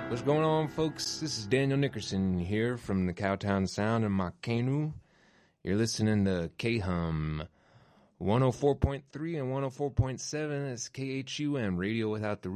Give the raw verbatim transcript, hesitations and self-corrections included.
What's going on, folks? This is Daniel Nickerson here from the Cowtown Sound in Makenu. You're listening to K-Hum one oh four point three and one oh four point seven. It's K H U M, Radio Without the